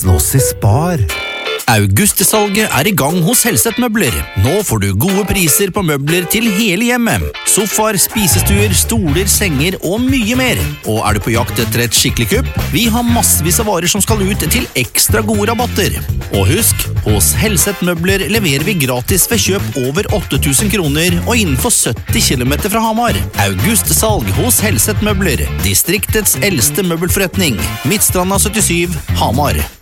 Slåss i Spar. Augustsalget i gang hos Helseth Møbler. Nå får du gode priser på møbler til hele hjemmet. Sofaer, spisestuer, stoler, senger og mye mer. Og du på jakt etter et skikkelig kupp? Vi har massevis av varer som skal ut til ekstra gode rabatter. Og husk, hos Helseth Møbler leverer vi gratis ved kjøp over 8.000 kroner og innenfor 70 km fra Hamar. Augustsalg hos Helseth Møbler. Distriktets eldste møbelforretning. Midtstranda 77, Hamar.